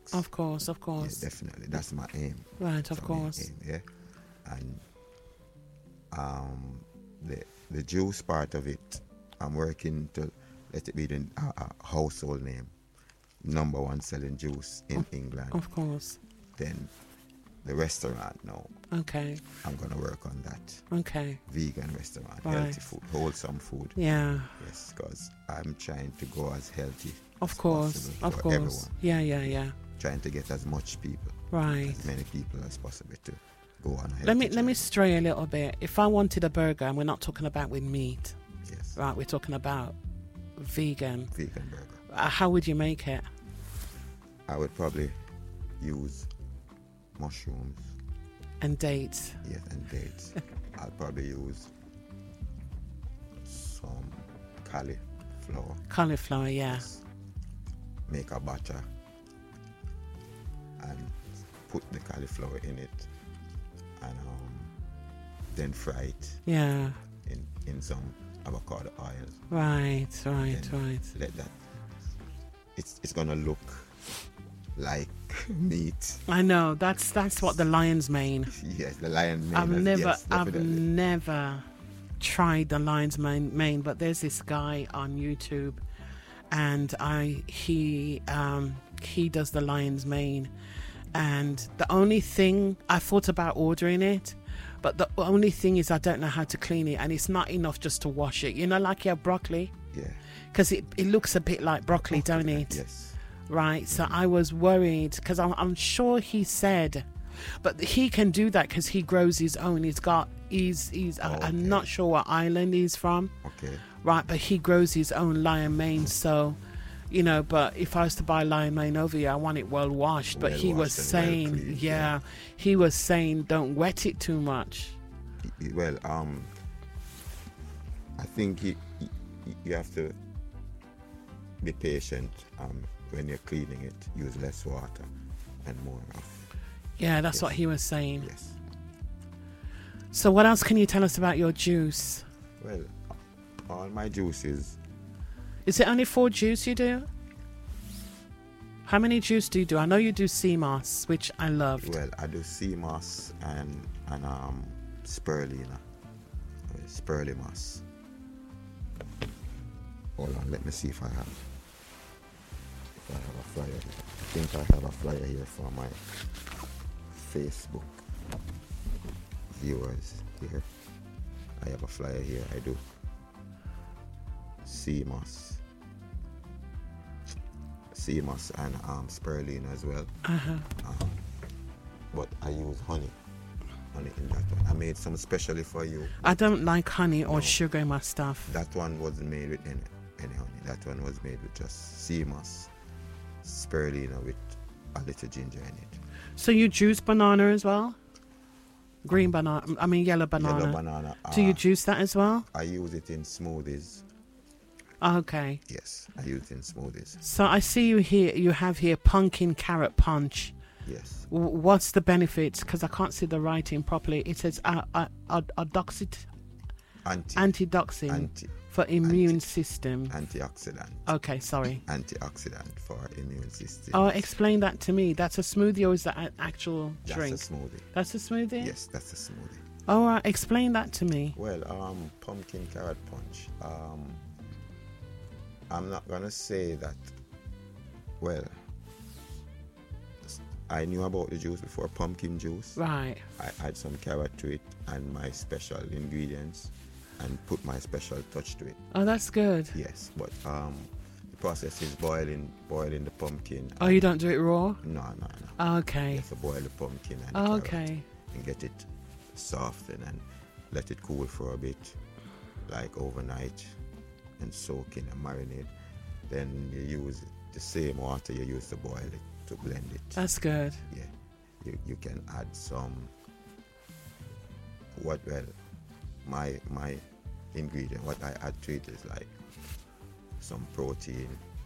Of course. Yeah, definitely. That's my aim. Right, of That's my course. aim, yeah. And the juice part of it, I'm working to let it be the household name, number one selling juice in England. Of course. Then the restaurant now, Okay. I'm gonna work on that. Okay. Vegan restaurant, Right. healthy food, wholesome food. Yeah. Yes, because I'm trying to go as healthy Of as course. possible Of for course. everyone. Yeah. Trying to get as much people, Right. as many people as possible to go on a healthy Let me journey. stray a little bit. If I wanted a burger, and we're not talking about with meat, Yes, right? We're talking about vegan. vegan burger. How would you make it? I would probably use mushrooms, And dates. yes, and dates. I'll probably use some cauliflower. Cauliflower, yeah. Yes. Make a batter and put the cauliflower in it, and then fry it Yeah. in some avocado oil. Right. Then let that. It's gonna look like meat. I know. That's what the lion's mane. Yes, the lion mane. I've definitely. never tried the lion's mane, but there's this guy on YouTube, and he does the lion's mane, and the only thing I thought about ordering it, but the only thing is I don't know how to clean it, and it's not enough just to wash it. You know, like you have broccoli, Yeah. because it looks a bit like broccoli, don't it? Yes. Right, so I was worried because I'm sure he said, but he can do that because he grows his own. I'm not sure what island he's from, Okay. right? But he grows his own lion mane, so you know. But if I was to buy lion mane over here, I want it well washed. But Well he was washed and saying, well cleaned, yeah, he was saying don't wet it too much. Well, I think you have to be patient. When you're cleaning it, use less water and more of. Yeah, that's Yes. what he was saying. Yes. So what else can you tell us about your juice? Well, all my juices. Is it only 4 juice you do? How many juice do you do? I know you do sea moss, which I loved. Well, I do sea moss and spirulina, spirulina moss. Hold on, let me see if I have a flyer here. I think I have a flyer here for my Facebook viewers here. I have a flyer here. I do sea moss and spirulina as well. But I use honey in that one. I made some specially for you. I don't like honey or No. sugar in my stuff. That one wasn't made with any honey. That one was made with just sea moss, spirulina with a little ginger in it. So you juice banana as well? Green banana, yellow banana. Yellow banana. Do you juice that as well? I use it in smoothies. Okay. Yes, I use it in smoothies. So I see you have here pumpkin carrot punch. Yes. What's the benefits? Because I can't see the writing properly. It says antidoxin for immune system. Antioxidant. Okay, sorry. Antioxidant for immune system. Oh, explain that to me. That's a smoothie or is that an actual drink? That's a smoothie. That's a smoothie? Yes, that's a smoothie. All right, explain that to me. Well, pumpkin carrot punch. I'm not gonna say that. Well, I knew about the juice before, pumpkin juice. Right. I add some carrot to it and my special ingredients, and put my special touch to it. Oh, that's good. Yes, but the process is boiling the pumpkin. Oh, you don't do it raw? No. Okay. You have to boil the pumpkin and the Oh, carrot okay. and get it softened and let it cool for a bit, like overnight, and soak in and marinate. Then you use the same water you use to boil it to blend it. That's good. Yeah, you can add some. My ingredient, what I add to it is like some protein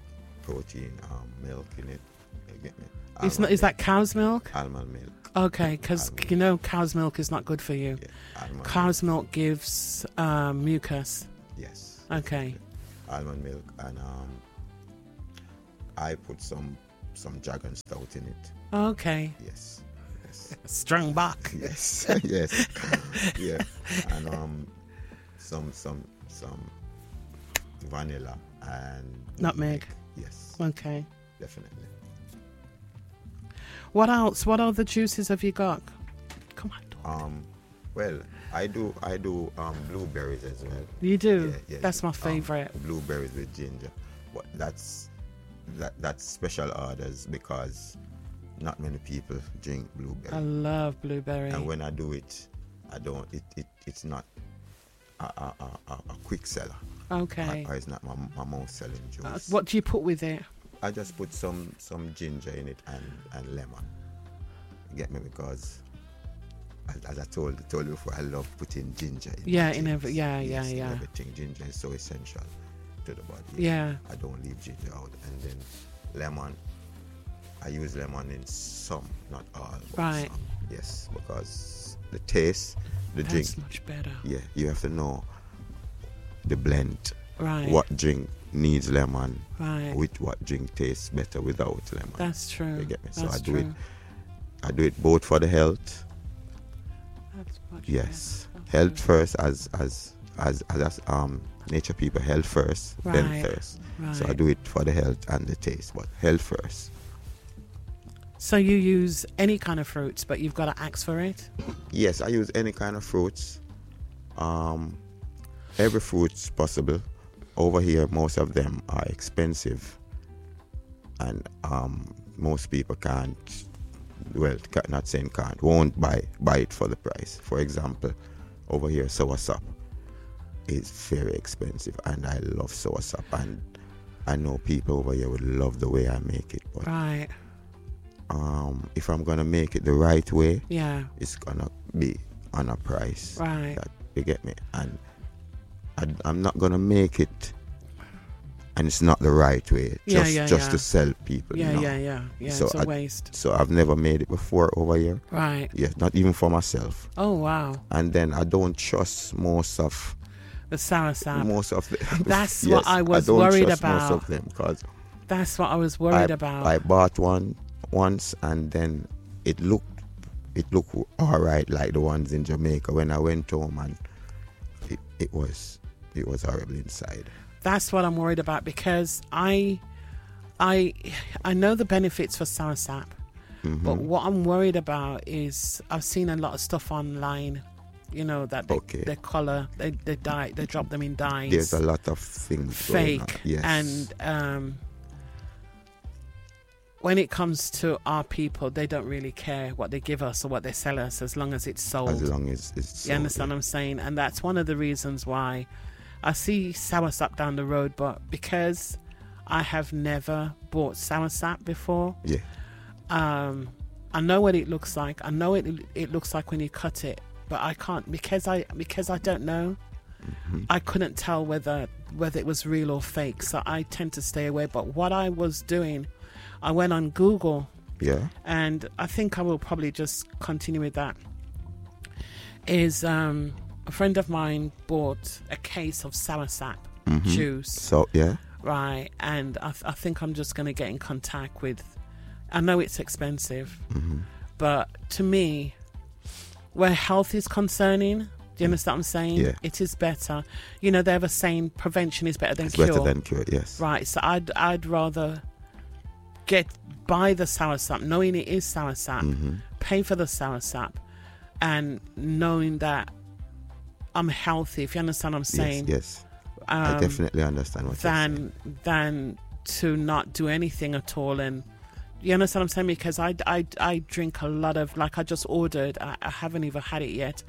milk in it. You get me? Is that cow's milk? Almond milk. Okay, because you know cow's milk is not good for you. Yeah, almond Cow's milk gives mucus. Yes. Okay. Almond milk, and I put some some dragon stout in it. Okay. Yes. Strong back. Yes. Yes. Yeah. And some vanilla and Nutmeg. Yes. Okay. Definitely. What else? What other juices have you got? Come on. Talk. Well, I do blueberries as well. You do? Yeah, That's my favorite. Blueberries with ginger. But that's special orders because not many people drink blueberry. I love blueberry. And when I do it, it's not a quick seller. Okay. Or it's not my most selling juice. What do you put with it? I just put some ginger in it and lemon. You get me? Because as I told you before, I love putting ginger in. Yeah, in everything. Ginger is so essential to the body. Yeah. I don't leave ginger out. And then lemon, I use lemon in some, not all. But right. Some. Yes, because the taste, the drink. That's much better. Yeah, you have to know the blend. Right. What drink needs lemon? Right. With what drink tastes better without lemon? That's true. You get me? So That's I do true. it. I do it both for the health. That's much Yes, better. health first, as nature people, health first, then Right. thirst. Right. So I do it for the health and the taste, but health first. So you use any kind of fruits, but you've got to ask for it? Yes, I use any kind of fruits. Every fruit's possible. Over here, most of them are expensive, and most people can't. Well, not saying can't, won't buy it for the price. For example, over here, soursop is very expensive, and I love soursop, and I know people over here would love the way I make it. But right. If I'm gonna make it the right way, Yeah. it's gonna be on a price. Right. That, you get me? And I'm not gonna make it, and it's not the right way. Just to sell people. Yeah, no. yeah. So it's a waste. So I've never made it before over here. Right. Yeah, not even for myself. Oh wow. And then I don't trust most of The soursop. them. That's Yes, what I was don't worried trust about. Most of them, because That's what I was worried about. I bought one once, and then it looked all right, like the ones in Jamaica. When I went home, and it was horrible inside. That's what I'm worried about, because I know the benefits for soursop, Mm-hmm. but what I'm worried about is I've seen a lot of stuff online, you know, that they color, they dye, they drop them in dyes. There's a lot of things fake, going on. Yes. And when it comes to our people, they don't really care what they give us or what they sell us, as long as it's sold. As long as it's sold. You understand what I'm saying? And that's one of the reasons why I see soursop down the road, but because I have never bought soursop before, Yeah. I know what it looks like. I know it looks like when you cut it, but I can't, because I don't know. Mm-hmm. I couldn't tell whether it was real or fake, so I tend to stay away. But what I was doing, I went on Google, Yeah. and I think I will probably just continue with that. Is a friend of mine bought a case of soursop juice, So yeah. right? And I think I'm just going to get in contact with. I know it's expensive, but to me, where health is concerning, do you understand what I'm saying? Yeah. It is better. You know, they have a saying, prevention is better than It's cure. better than cure. Yes. Right, so I'd rather buy the soursop, knowing it is soursop, pay for the soursop, and knowing that I'm healthy. If you understand what I'm saying, Yes. I definitely understand what you're saying. than to not do anything at all. And you understand what I'm saying? Because I drink a lot of, like I just ordered. I haven't even had it yet.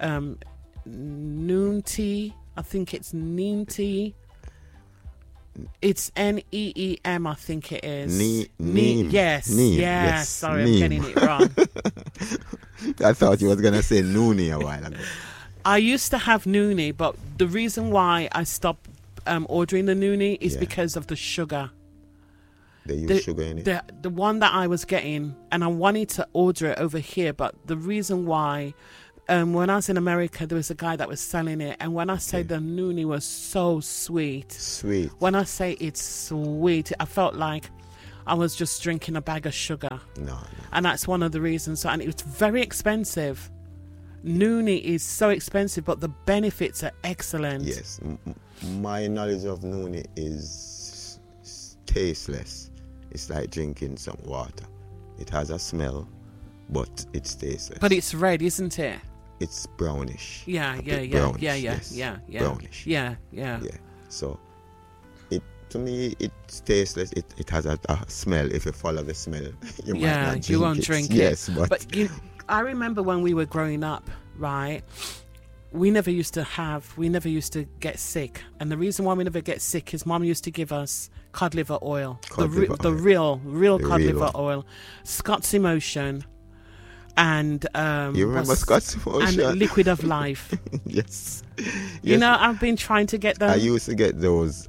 Noon tea. I think it's neem tea. It's NEEM, I think it is. Neem. Yes. Neem. Yes. Yes. Sorry, Neem. I'm getting it wrong. I thought you was gonna say noonie a while ago. I used to have noonie, but the reason why I stopped ordering the noonie is Yeah. because of the sugar. They use sugar in it. The one that I was getting, and I wanted to order it over here, but the reason why, when I was in America, there was a guy that was selling it, and when I say the noonie was so sweet, Sweet. when I say it's sweet, I felt like I was just drinking a bag of sugar. No. And that's one of the reasons. And it was very expensive. Noonie is so expensive, but the benefits are excellent. Yes. My knowledge of Noonie is tasteless. It's like drinking some water. It has a smell, but it's tasteless. But it's red, isn't it? It's brownish. Yeah. Brownish, Yeah. Brownish. Yeah. So, to me, it's tasteless. It has a smell. If you follow the smell, you might not drink you won't drink it. Yes, but I remember when we were growing up, right? We never used to get sick. And the reason why we never get sick is Mom used to give us cod liver oil. The real cod liver oil. Scott's Emotion. And you remember Scott's Emotion? And Liquid of Life. Yes. You know, I've been trying to get them. I used to get those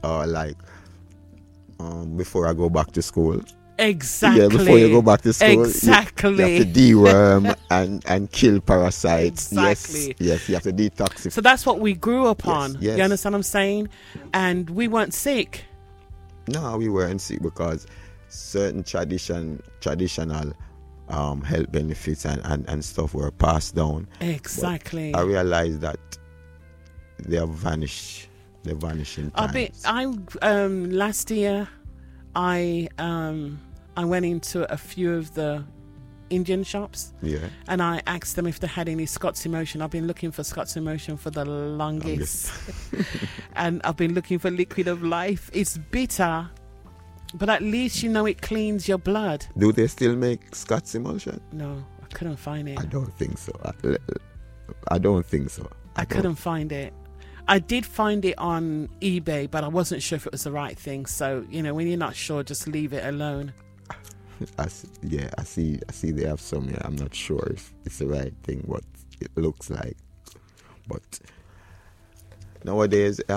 before I go back to school. Exactly. Yeah, before you go back to school, exactly. you have to deworm and kill parasites. Exactly. Yes, you have to detoxify. So that's what we grew up on. Yes. You understand what I'm saying? And we weren't sick. No, we weren't sick because certain traditional health benefits and stuff were passed down. Exactly. But I realized that they have vanished. They vanish in time. Last year, I went into a few of the Indian shops. Yeah. And I asked them if they had any Scott's Emotion. I've been looking for Scott's Emotion for the longest. And I've been looking for Liquid of Life. It's bitter, but at least it cleans your blood. Do they still make Scott's Emotion? No, I couldn't find it. I don't think so. I don't think so. I couldn't find it. I did find it on eBay, but I wasn't sure if it was the right thing. So, when you're not sure, just leave it alone. I see they have some here. I'm not sure if it's the right thing, what it looks like. But nowadays,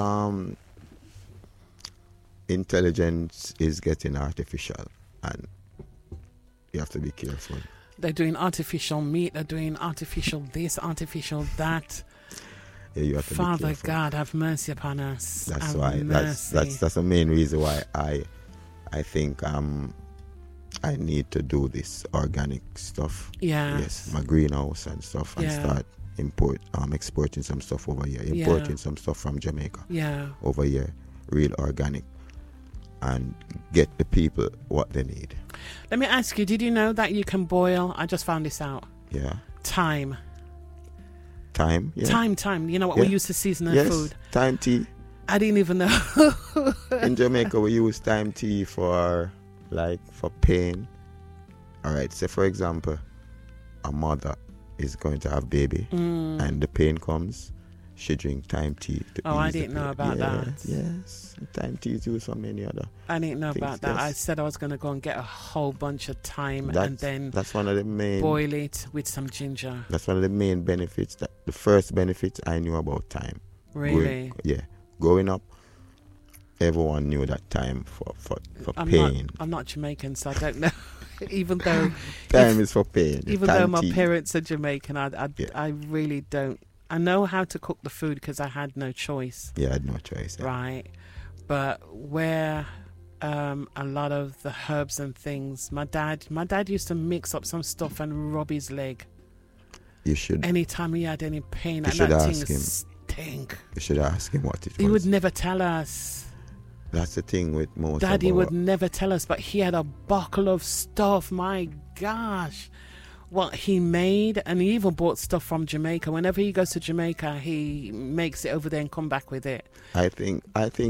intelligence is getting artificial, and you have to be careful. They're doing artificial meat. They're doing artificial this, artificial that. Yeah, you have to Father be careful. God, have mercy upon us. That's why. That's the main reason why I think I need to do this organic stuff. Yeah. Yes, my greenhouse and stuff, and start exporting some stuff over here. Importing some stuff from Jamaica. Yeah. Over here, real organic, and get the people what they need. Let me ask you, did you know that you can boil? I just found this out. Yeah. Thyme. Yeah. Thyme. You know what we use to season our food? Thyme tea. I didn't even know. In Jamaica, we use thyme tea for pain. All right. So, for example, a mother is going to have baby, and the pain comes. She drink thyme tea. I didn't know about that. Yes, thyme tea is used for many other. I didn't know about that. Yes. I said I was going to go and get a whole bunch of thyme and then that's one of the main boil it with some ginger. That's one of the main benefits. The first benefit I knew about thyme. Really? Growing up, everyone knew that thyme for pain. I'm not Jamaican, so I don't know. Even though thyme is for pain. Even though my parents are Jamaican, I really don't. I know how to cook the food because I had no choice. Yeah, I had no choice. Yeah. Right. But where a lot of the herbs and things, my dad used to mix up some stuff and rub his leg. You should. Anytime he had any pain, and that thing him. stink. You should ask him what it was. He would never tell us. That's the thing with most. Daddy would never tell us, but he had a bottle of stuff. My gosh. What he made, and he even bought stuff from Jamaica. Whenever he goes to Jamaica, he makes it over there and come back with it. I think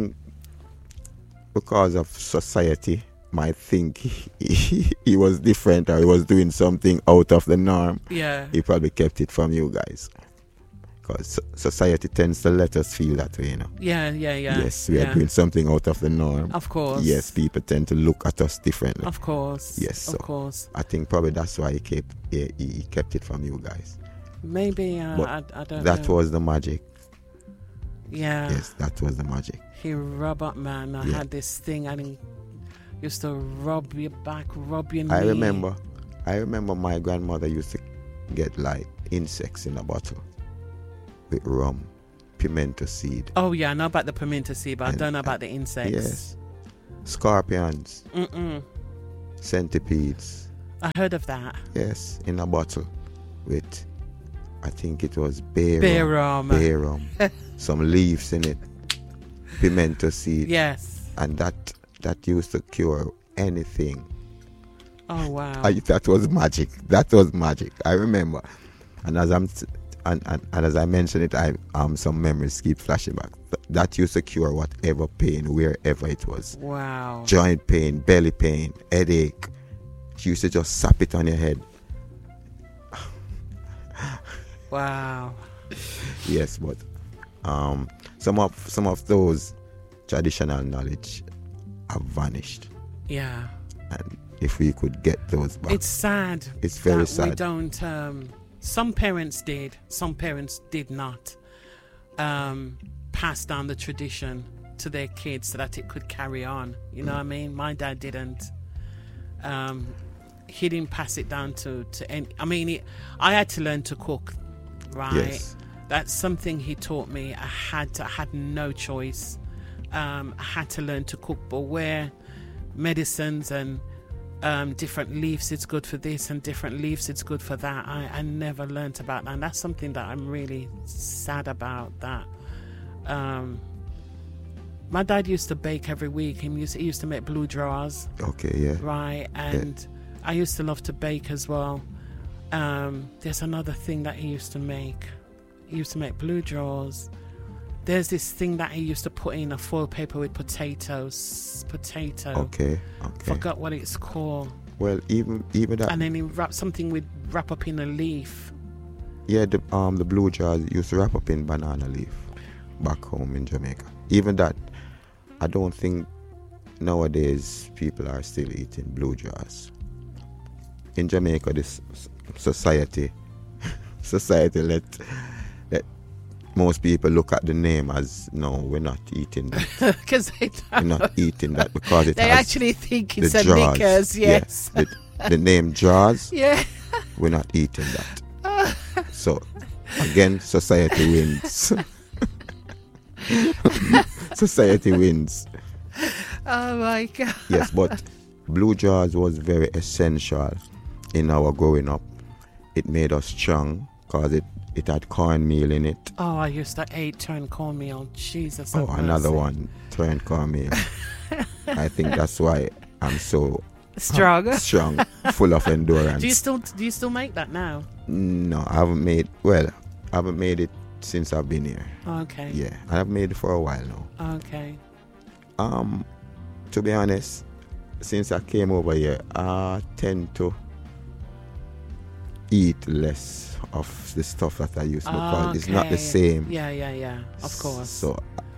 because of society might think he was different, or he was doing something out of the norm. Yeah. He probably kept it from you guys. Because society tends to let us feel that way, Yeah. Yes, we are doing something out of the norm. Of course. Yes, people tend to look at us differently. Of course. Yes, of course. I think probably that's why he kept it from you guys. Maybe, I don't know. That was the magic. Yeah. Yes, that was the magic. He rub up, man. I had this thing, and he used to rub your back, rub your knee. I remember my grandmother used to get insects in a bottle. With rum, pimento seed. Oh yeah, I know about the pimento seed, but I don't know about the insects. Yes, scorpions. centipedes. I heard of that. Yes, in a bottle with, I think it was bay rum. some leaves in it, pimento seed. Yes. And that used to cure anything. Oh wow. That was magic. That was magic. I remember. And as as I mentioned it, some memories keep flashing back. That used to cure whatever pain, wherever it was. Wow. Joint pain, belly pain, headache. You used to just sap it on your head. Wow. Yes, but some of those traditional knowledge have vanished. Yeah. And if we could get those back, it's sad. It's very that sad. We don't. Some parents did. Some parents did not pass down the tradition to their kids so that it could carry on. You know what I mean? My dad didn't. He didn't pass it down to any. I mean, I had to learn to cook, right? Yes. That's something he taught me. I had no choice. I had to learn to cook, but where medicines and different leaves it's good for this and different leaves it's good for that, I never learnt about that, and that's something that I'm really sad about. That my dad used to bake every week. He used to make blue drawers. Okay, yeah. Right, and yeah. I used to love to bake as well. There's another thing that he used to make. He used to make blue drawers. There's this thing that he used to put in a foil paper with potato. Okay. Forgot what it's called. Well, even that. And then he wrap up in a leaf. Yeah, the blue jars used to wrap up in banana leaf back home in Jamaica. Even that, I don't think nowadays people are still eating blue jars. In Jamaica, this society let most people look at the name as, no, we're not eating that. Because we're not eating that because it they has actually think it's a jars. Knickers, yes. Yeah, the name jars, yeah. We're not eating that. So, again, society wins. Society wins. Oh my God. Yes, but blue jars was very essential in our growing up. It made us strong because it had cornmeal in it. Oh, I used to eat turned cornmeal. Jesus. Oh, another one, turned cornmeal. I think that's why I'm so strong, full of endurance. Do you still make that now? No, I haven't made it since I've been here. Okay. Yeah, I've made it for a while now. Okay. To be honest, since I came over here, I tend to eat less of the stuff that I used to because it's not the same. Yeah. Of course. So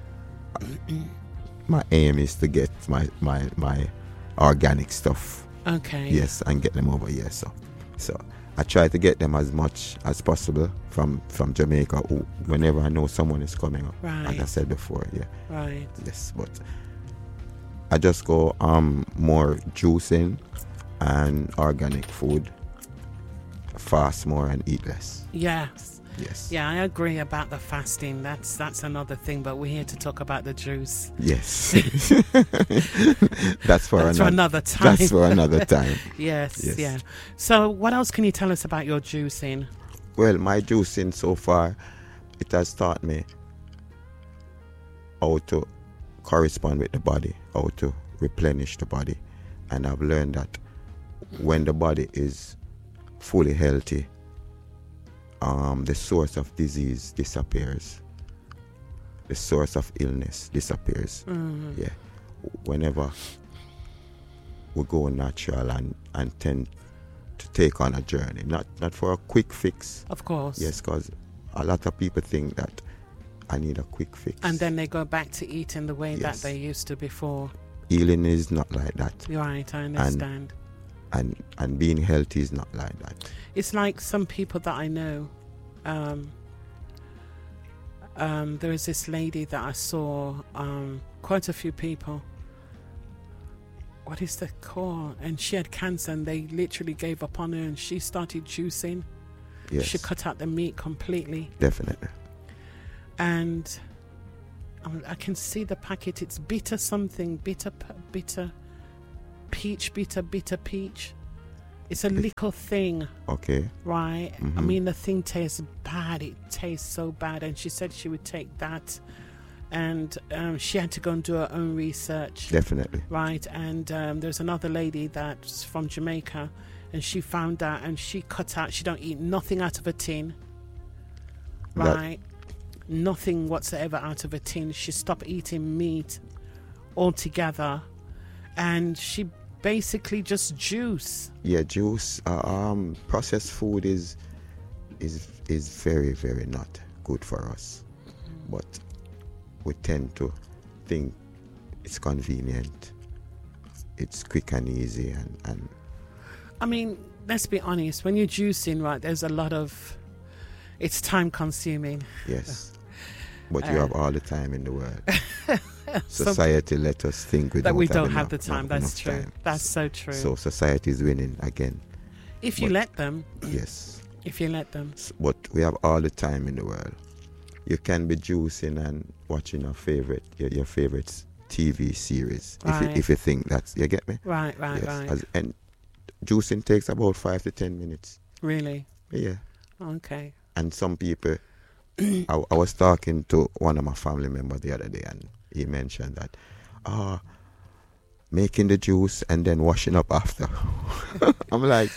my aim is to get my organic stuff. Okay. Yes, and get them over here. So I try to get them as much as possible from Jamaica whenever I know someone is coming up. Right. Like I said before, yeah. Right. Yes, but I just go more juicing and organic food. Fast more and eat less. Yes. Yeah, I agree about the fasting. That's another thing, but we're here to talk about the juice. Yes. That's for another time. That's for another time. Yes. Yeah. So what else can you tell us about your juicing? Well, my juicing so far, it has taught me how to correspond with the body, how to replenish the body. And I've learned that when the body is fully healthy, the source of disease disappears. The source of illness disappears. Mm-hmm. Yeah. Whenever we go natural and tend to take on a journey, not for a quick fix. Of course. Yes, because a lot of people think that I need a quick fix. And then they go back to eating the way that they used to before. Healing is not like that. You're right, I understand. And being healthy is not like that. It's like some people that I know. There is this lady that I saw, quite a few people. What is the call? And she had cancer and they literally gave up on her and she started juicing. Yes. She cut out the meat completely. Definitely. And I can see the packet. It's bitter something, bitter peach, bitter peach. It's a little thing, Okay. right? I Mhm. mean, the thing tastes bad. It tastes so bad. And she said she would take that, and she had to go and do her own research, Definitely. right? And there's another lady that's from Jamaica, and she found out, and she cut out. She don't eat nothing out of a tin, That- right? Nothing whatsoever out of a tin. She stopped eating meat altogether, and she basically just juice. Yeah, juice. Processed food is very, very not good for us. But we tend to think it's convenient, it's quick and easy, and I mean, let's be honest. When you're juicing, right, there's a lot of. It's time consuming. yes. But you have all the time in the world. Some- Society let us think that we don't enough- have the time. not That's enough true. time. That's so true. So society is winning again. If you but- let them, Yes. if you let them. But we have all the time in the world. You can be juicing and watching your favorite TV series Right. if you think that's, you get me. Right, right, Yes. right. And juicing takes about 5 to 10 minutes. Really? Yeah. Okay. And some people, I was talking to one of my family members the other day, and he mentioned that making the juice and then washing up after. I'm like,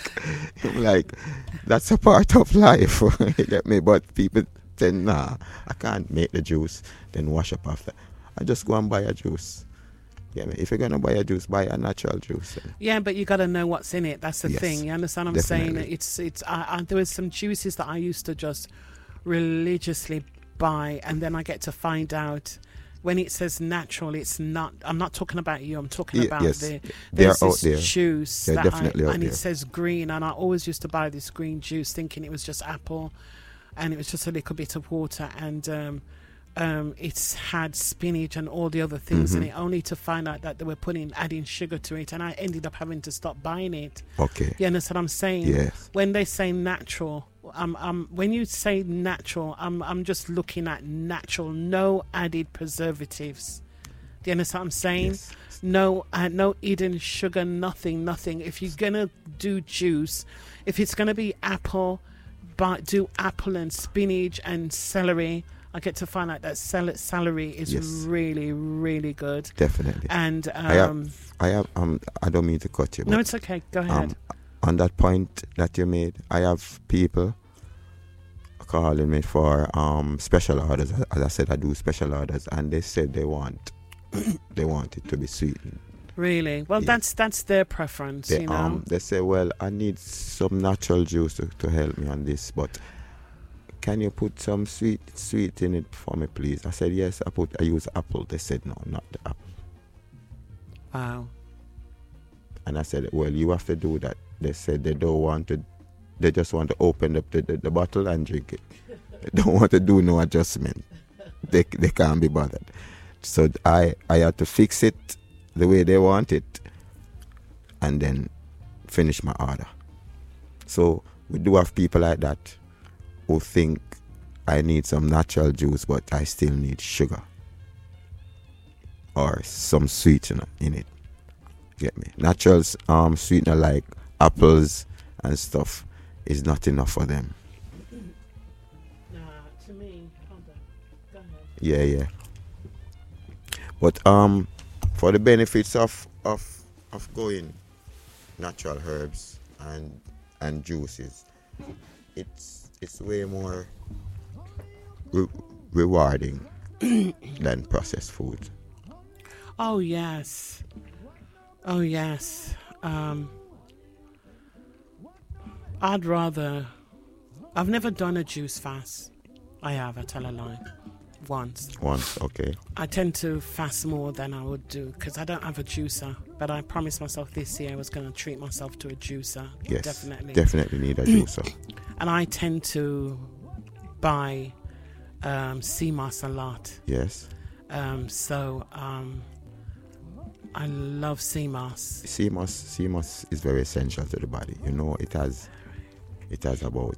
that's a part of life. You get me? But people say, nah, I can't make the juice, then wash up after. I just go and buy a juice. You get me? If you're gonna buy a juice, buy a natural juice. Yeah, but you got to know what's in it. That's the Yes, thing. You understand what I'm saying? definitely. It's. There was some juices that I used to just religiously buy, and then I get to find out when it says natural, it's not. I'm not talking about you. I'm talking about Yes, the. they are There's out this there. juice They're that definitely out and there. it says green, and I always used to buy this green juice, thinking it was just apple, and it was just a little bit of water, and it's had spinach and all the other things in Mhm. it, only to find out that they were adding sugar to it, and I ended up having to stop buying it. Okay. You understand what I'm saying? Yes. When they say natural, when you say natural, I'm just looking at natural, no added preservatives. Do you understand what I'm saying? Yes. No hidden sugar, nothing. If you're gonna do juice, if it's gonna be apple, but do apple and spinach and celery. I get to find out that celery is Yes. really, really good. Definitely. And I don't mean to cut you, but no, it's okay. Go ahead. on that point that you made, I have people calling me for special orders. As I said, I do special orders, and they said they want it to be sweetened. Really? Well, Yeah. that's their preference, They you know. they say, well, I need some natural juice to help me on this, but can you put some sweet in it for me, please? I said, yes. I use apple. They said, no, not the apple. Wow. And I said, well, you have to do that. They said they don't want to. They just want to open up the bottle and drink it. They don't want to do no adjustment. They can't be bothered. So I had to fix it the way they want it, and then finish my order. So we do have people like that who think I need some natural juice, but I still need sugar or some sweetener in it. Get me? Natural sweetener like apples and stuff is not enough for them. Nah, to me, hold on. Go ahead. Yeah. But for the benefits of going natural herbs and juices, it's way more rewarding than processed food. Oh yes. I've never done a juice fast. I tell a lie. Once. Okay. I tend to fast more than I would do because I don't have a juicer. But I promised myself this year I was going to treat myself to a juicer. Yes. Definitely need a juicer. And I tend to buy sea moss a lot. Yes. So I love sea moss. Sea moss is very essential to the body. You know, it has about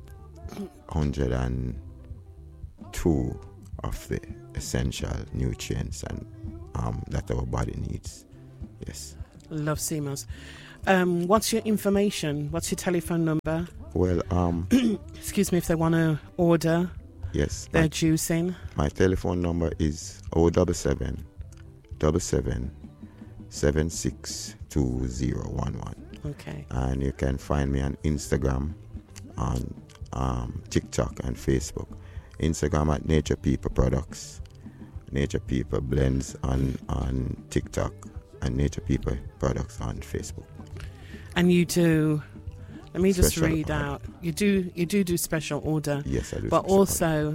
102 of the essential nutrients and that our body needs. Yes. Love sea moss. What's your information? What's your telephone number? Well, Excuse me, if they want to order yes. their juicing. My telephone number is 077 77 762011. Okay. And you can find me on Instagram, on TikTok and Facebook. Instagram at Nature People Products, Nature People Blends on TikTok, and Nature People Products on Facebook. And you do, let me just Special read order. out, you do special order, Yes, I do. but special also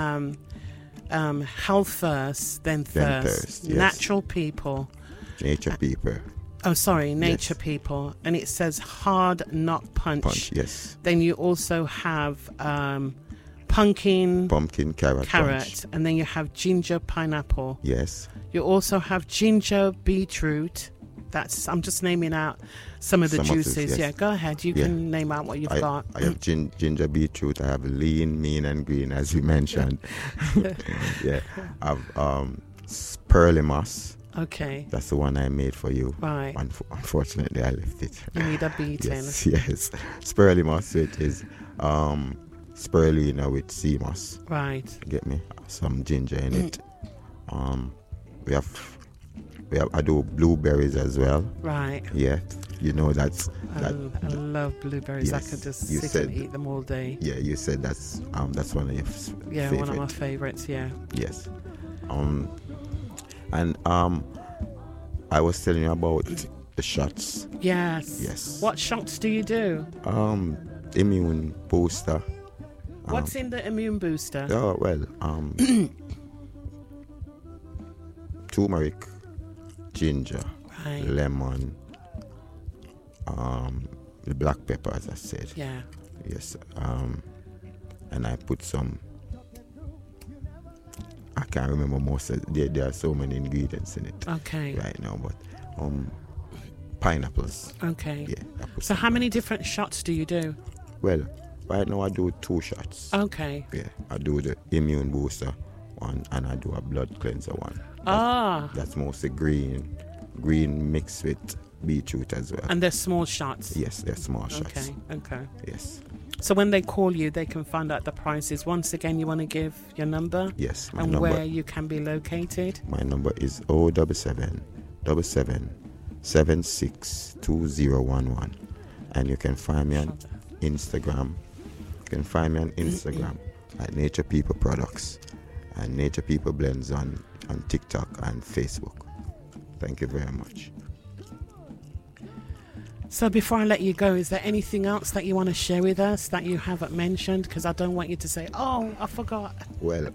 health first, then thirst. yes. Natural People. order. Nature People Oh, sorry, Nature Yes. People. And it says Hard Knock Punch. Yes. Then you also have pumpkin, Pumpkin carrot. Punch. and then you have ginger pineapple. Yes. You also have ginger beetroot. I'm just naming out some of the Some of juices. this, yes. Yeah, go ahead. You Yeah. can name out what you've got. I have ginger beetroot. I have lean, mean, and green, as we mentioned. Yeah. I have Pearly Moss. Okay. That's the one I made for you. Right. Unfortunately, I left it. You need a beating. Yes. Spirulina moss, it is spirulina with sea moss. Right. Get me? Some ginger in it. We have I do blueberries as well. Right. Yeah. You know that's that. I love blueberries. I Yes, could just you sit said- and eat them all day. Yeah, you said that's one of your Yeah, favorite. one of my favorites. Yeah. Yes. And I was telling you about the shots. Yes. Yes. What shots do you do? Immune booster. What's in the immune booster? Oh well, turmeric, ginger, Right. lemon, the black pepper, as I said. Yeah. Yes. And I put some. I can't remember most of there are so many ingredients in it Okay. right now, but pineapples. Okay. Yeah. I put So some how many pineapples. different shots do you do? Well, right now I do 2 shots. Okay. Yeah, I do the immune booster one and I do a blood cleanser one. That's mostly green mixed with beetroot as well. And they're small shots. Yes, they're small shots. Okay. Yes, So when they call you, they can find out the prices. Once again, you want to give your number yes. My and number, where you can be located. my number is 077 77 762011, and you can find me on Instagram. You can find me on Instagram at Nature People Products and Nature People Blends on TikTok and Facebook. Thank you very much. So before I let you go, is there anything else that you want to share with us that you haven't mentioned? Because I don't want you to say, "Oh, I forgot." Well,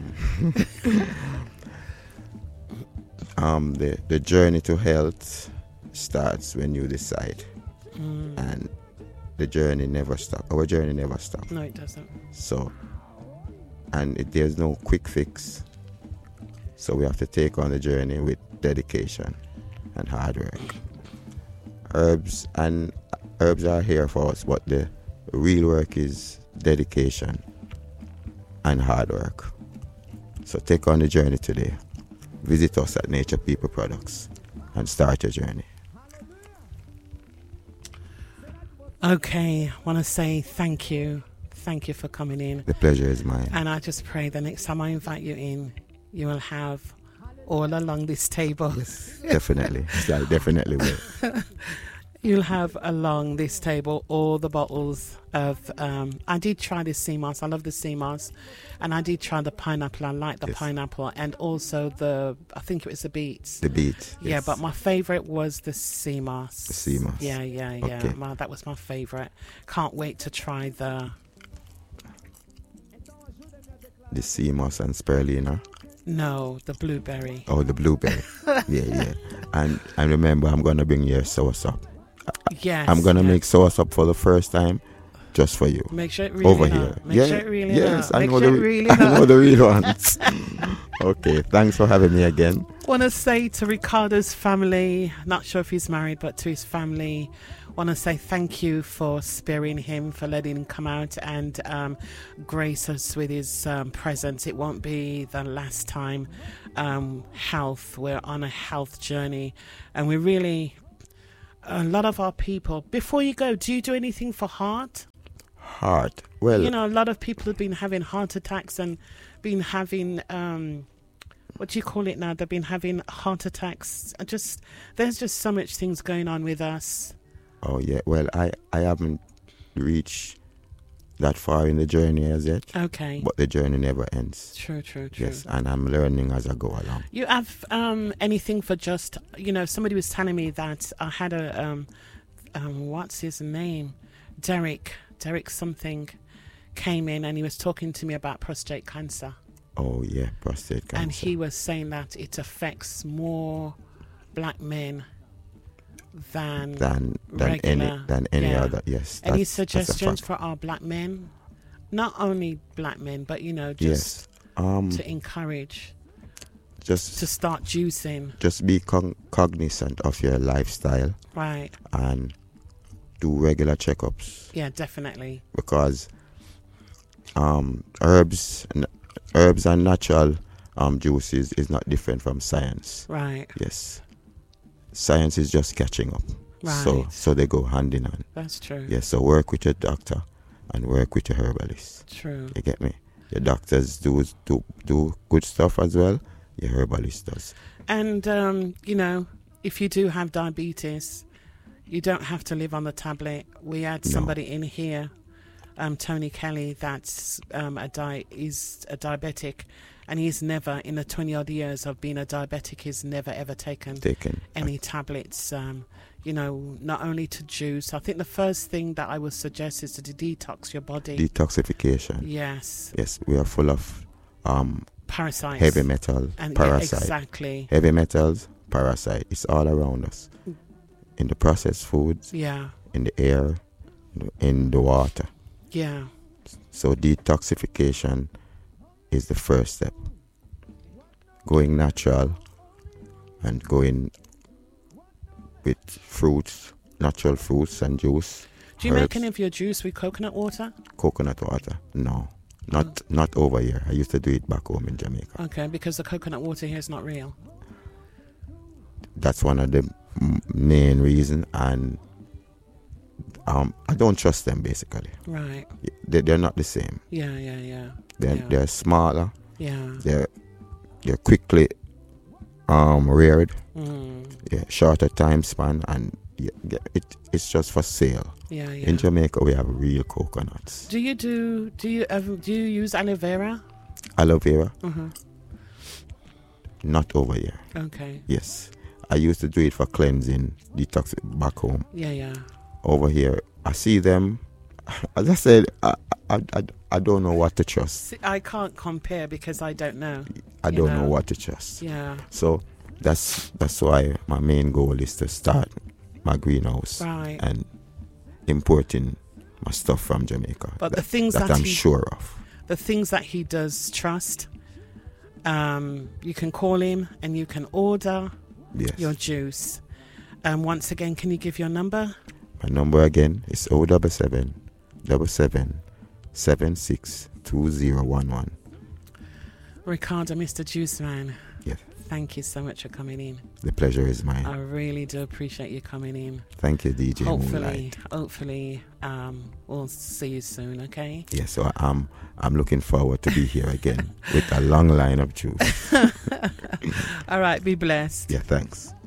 the journey to health starts when you decide, and the journey never stops. Our journey never stops. No, it doesn't. So, and there's no quick fix. So we have to take on the journey with dedication and hard work. Herbs are here for us, but the real work is dedication and hard work. So take on the journey today. Visit us at Nature People Products and start your journey. Okay, I want to say thank you. Thank you for coming in. The pleasure is mine. And I just pray the next time I invite you in, you will have all along this table. Definitely. I definitely will. You'll have along this table all the bottles of. I did try the sea moss. I love the sea moss, and I did try the pineapple. I like the Yes. pineapple, and also I think it was the beets. The beet. Yeah, yes. but my favorite was the sea moss. The sea moss. Yeah. Okay. That was my favorite. Can't wait to try the sea moss and spirulina. blueberry. Oh, the blueberry. yeah. And remember, I'm gonna bring you a soursop. Yes. I'm gonna make soursop for the first time, just for you. Make sure it really Over not. here. Make sure it really yes, not. I Make know sure the it really I not. know the real ones. Okay, thanks for having me again. Want to say to Ricardo's family, not sure if he's married, but to his family, want to say thank you for sparing him, for letting him come out and grace us with his presence. It won't be the last time. Health, we're on a health journey, and we really a lot of our people. Before you go, do you do anything for heart? Heart. Well, You know, a lot of people have been having heart attacks and been having what do you call it now? They've been having heart attacks. There's just so much things going on with us. oh yeah. Well, I haven't reached that far in the journey as yet, Okay. but the journey never ends. True. Yes, and I'm learning as I go along. You have anything for just, somebody was telling me that I had a, what's his name? Derek something came in and he was talking to me about prostate cancer. Oh yeah, prostate cancer. And he was saying that it affects more black men than than regular, any yeah. other. Yes. Any that's a suggestions fact. for our black men? Not only black men, but just Yes. to encourage to Just start juicing. just be cognizant of your lifestyle Right. and do regular checkups, Yeah, definitely. because herbs and natural juices is not different from science. Right. Yes. Science is just catching up. Right. So they go hand in hand. That's true. Yes, so work with your doctor and work with your herbalist. True. You get me? Your doctors do good stuff as well. Your herbalist does. And if you do have diabetes, you don't have to live on the tablet. We had No. somebody in here, Tony Kelly, that's is a diabetic, and he's never, in the 20 odd years of being a diabetic, he's never ever taken any tablets. Not only to juice. I think the first thing that I would suggest is to detox your body. Detoxification. Yes. Yes, we are full of Parasites. heavy metal, And parasite. Yeah, exactly. Heavy metals, parasite. It's all around us. In the processed foods, Yeah. in the air, in the water. Yeah. So detoxification is the first step. Going natural and going with fruits, natural fruits and juice. Do you make herbs. any of your juice with coconut water? Coconut water? No. Not over here. I used to do it back home in Jamaica. Okay, because the coconut water here is not real. That's one of the main reasons, and I don't trust them basically. Right. They're not the same. Yeah. They're smaller. Yeah. They're quickly reared. Mm. Yeah, shorter time span, and it's just for sale. Yeah. In Jamaica, we have real coconuts. Do you use aloe vera? Aloe vera, Uh-huh. not over here. Okay. Yes, I used to do it for cleansing, detox back home. Yeah. Over here, I see them. As I said, I don't know what to trust. See, I can't compare because I don't know. I don't know what to trust. Yeah. So that's why my main goal is to start my greenhouse Right. and importing my stuff from Jamaica. But the things that that I'm he- sure of. The things that he does trust, you can call him and you can order Yes. your juice. Once again, can you give your number? My number again is 077 762011. Ricardo, Mr. Juice Man. Yes. Thank you so much for coming in. The pleasure is mine. I really do appreciate you coming in. Thank you, DJ Moonlight. Hopefully, we'll see you soon. Okay. Yes, so I'm looking forward to be here again with a long line of juice. All right. Be blessed. Yeah, thanks.